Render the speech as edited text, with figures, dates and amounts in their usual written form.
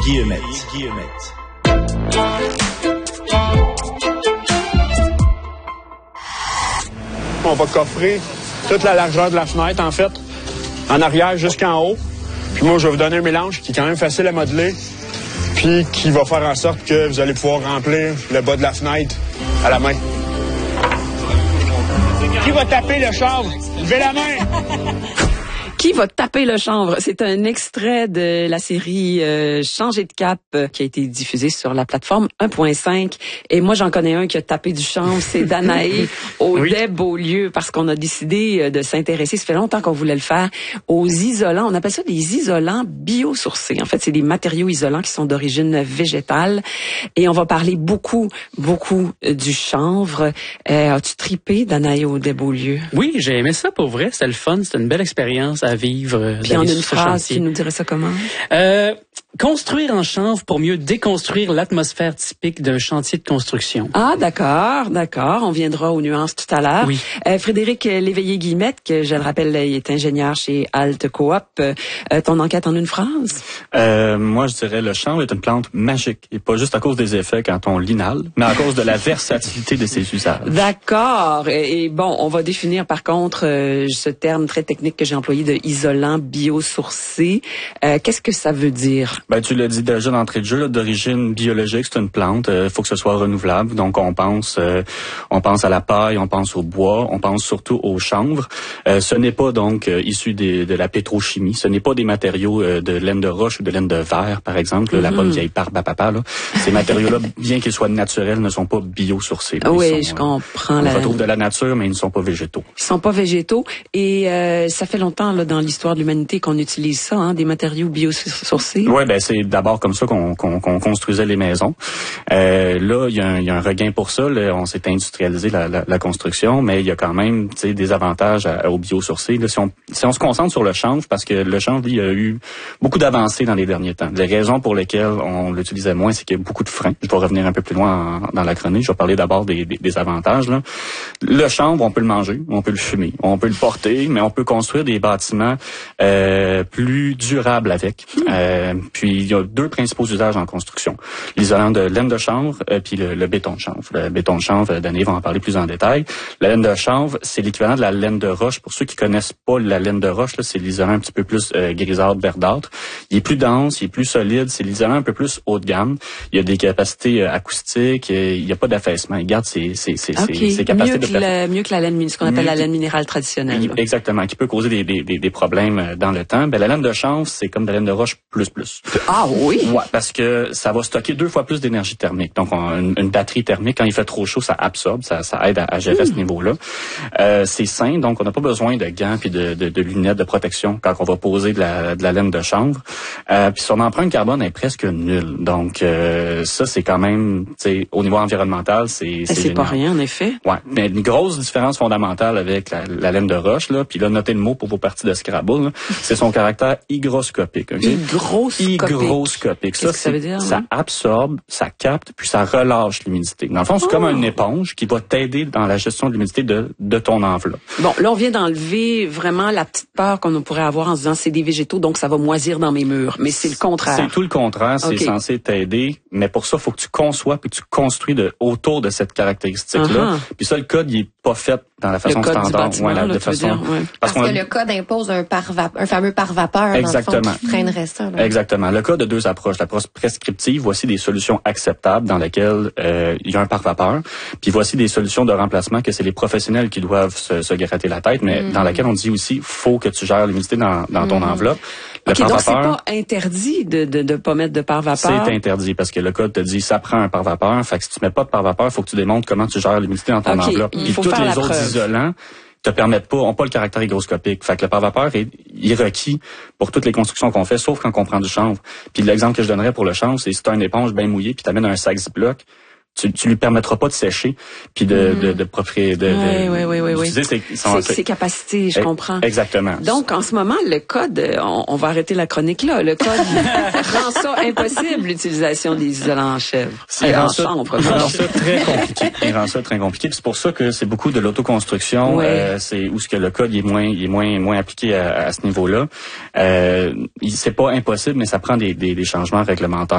Guillemette. On va coffrer toute la largeur de la fenêtre, en fait, en arrière jusqu'en haut. Puis moi, je vais vous donner un mélange qui est quand même facile à modeler, puis qui va faire en sorte que vous allez pouvoir remplir le bas de la fenêtre à la main. Qui va taper le chanvre? Levez la main! Qui va taper le chanvre? C'est un extrait de la série Changer de cap qui a été diffusée sur la plateforme 1.5. Et moi, j'en connais un qui a tapé du chanvre, c'est Danae Audet-Beaulieu, parce qu'on a décidé de s'intéresser, ça fait longtemps qu'on voulait le faire, aux isolants. On appelle ça des isolants biosourcés. En fait, c'est des matériaux isolants qui sont d'origine végétale. Et on va parler beaucoup du chanvre. As-tu tripé, Danae Audet-Beaulieu? Oui, j'ai aimé ça pour vrai. C'était le fun. C'était une belle expérience à vivre. Puis en une phrase, tu nous dirais ça comment? Construire en chanvre pour mieux déconstruire l'atmosphère typique d'un chantier de construction. Ah, d'accord. On viendra aux nuances tout à l'heure. Oui. Frédéric Léveillé-Guillemette, que je le rappelle, il est ingénieur chez Alt Coop. Ton enquête en une phrase? Moi, je dirais le chanvre est une plante magique. Et pas juste à cause des effets quand on l'inhale, mais à cause de la versatilité de ses usages. D'accord. Et bon, on va définir par contre ce terme très technique que j'ai employé de isolant biosourcé. Qu'est-ce que ça veut dire? Ben, tu l'as dit déjà d'entrée de jeu, là, d'origine biologique, c'est une plante. Faut que ce soit renouvelable. Donc, on pense à la paille, on pense au bois, on pense surtout au chanvre. Ce n'est pas donc issu de la pétrochimie. Ce n'est pas des matériaux de laine de roche ou de laine de verre, par exemple. La bonne vieille barbe à papa. Là. Ces matériaux-là, bien qu'ils soient naturels, ne sont pas biosourcés. Là. Oui, je comprends. On retrouve de la nature, mais ils ne sont pas végétaux. Ils sont pas végétaux. Et ça fait longtemps là dans l'histoire de l'humanité qu'on utilise ça, hein, des matériaux biosourcés. Ouais, ben c'est d'abord comme ça qu'on construisait les maisons. Là, il y a un regain pour ça. Là, on s'est industrialisé la construction, mais il y a quand même des avantages au biosourcé. Là, si on se concentre sur le chanvre, parce que le chanvre, il y a eu beaucoup d'avancées dans les derniers temps. Les raisons pour lesquelles on l'utilisait moins, c'est qu'il y a beaucoup de freins. Je vais revenir un peu plus loin dans la chronique. Je vais parler d'abord des avantages. Là. Le chanvre, on peut le manger, on peut le fumer, on peut le porter, mais on peut construire des bâtiments plus durables avec. Puis il y a deux principaux usages en construction. L'isolant de laine de chanvre puis le béton de chanvre. Le béton de chanvre, Danae va en parler plus en détail. La laine de chanvre, c'est l'équivalent de la laine de roche. Pour ceux qui connaissent pas la laine de roche, là, c'est l'isolant un petit peu plus grisâtre, verdâtre. Il est plus dense, il est plus solide. C'est l'isolant un peu plus haut de gamme. Il y a des capacités acoustiques. Il n'y a pas d'affaissement. Il garde ses capacités mieux que la laine, ce qu'on appelle la laine minérale traditionnelle. Exactement, qui peut causer des problèmes dans le temps. Ben, la laine de chanvre, c'est comme de la laine de roche plus. Ah oui? Ouais, parce que ça va stocker 2 fois plus d'énergie thermique. Donc, une batterie thermique, quand il fait trop chaud, ça absorbe, ça aide à gérer ce niveau-là. C'est sain, donc on n'a pas besoin de gants puis de lunettes de protection quand on va poser de la laine de chanvre. Puis son empreinte carbone est presque nulle. Donc, ça, c'est quand même, tu sais, au niveau environnemental, c'est pas rien, en effet. Ouais, mais une grosse différence fondamentale avec la laine de roche, là, puis là, notez le mot pour vos parties de Scrabble, là, c'est son caractère hygroscopique. Okay? Hygroscopique. Ça veut dire? Ça absorbe, ça capte, puis ça relâche l'humidité. Dans le fond, c'est comme une éponge qui va t'aider dans la gestion de l'humidité de ton enveloppe. Bon, là, on vient d'enlever vraiment la petite peur qu'on pourrait avoir en se disant c'est des végétaux, donc ça va moisir dans mes murs. Mais c'est le contraire. C'est tout le contraire. C'est censé t'aider. Mais pour ça, il faut que tu conçois puis que tu construis autour de cette caractéristique-là. Puis ça, le code, il est pas fait dans la façon standard. Bâtiment, là, de façon. Dire, ouais. Parce que le code impose un fameux pare-vapeur. Exactement. Dans le fond, qui freinerait ça. Là. Exactement. Le code a deux approches. L'approche prescriptive, voici des solutions acceptables dans lesquelles il y a un pare-vapeur. Puis voici des solutions de remplacement que c'est les professionnels qui doivent se gratter la tête, mais dans laquelle on dit aussi, faut que tu gères l'humidité dans ton enveloppe. Le pare-vapeur, donc c'est pas interdit de pas mettre de pare-vapeur. C'est interdit parce que le code te dit ça prend un pare-vapeur. Fait que si tu mets pas de pare-vapeur, faut que tu démontres comment tu gères l'humidité dans ton enveloppe. Puis tous les autres isolants te permettent pas, ont pas le caractère hygroscopique. Fait que le pare-vapeur est requis pour toutes les constructions qu'on fait, sauf quand on prend du chanvre. Puis l'exemple que je donnerais pour le chanvre, c'est si tu as une éponge bien mouillée puis tu amènes un sac Ziploc, tu lui permettras pas de sécher puis de ses capacités, je comprends. Exactement. Donc en ce moment le code, on va arrêter la chronique là, le code rend ça impossible l'utilisation des isolants en chèvre. Il rend ça très compliqué. Il rend ça très compliqué, c'est pour ça que c'est beaucoup de l'autoconstruction, c'est où ce que le code il est moins appliqué à ce niveau-là. C'est pas impossible mais ça prend des changements réglementaires.